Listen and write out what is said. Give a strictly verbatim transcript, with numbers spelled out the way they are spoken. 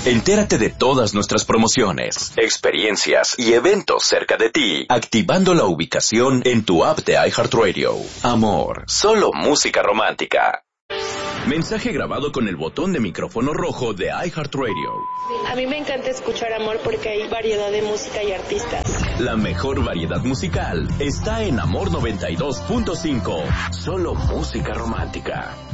Entérate de todas nuestras promociones, experiencias y eventos cerca de ti, activando la ubicación en tu app de iHeartRadio. Amor, solo música romántica. Mensaje grabado con el botón de micrófono rojo de iHeartRadio. A mí me encanta escuchar Amor porque hay variedad de música y artistas. La mejor variedad musical está en Amor noventa y dos punto cinco. Solo música romántica.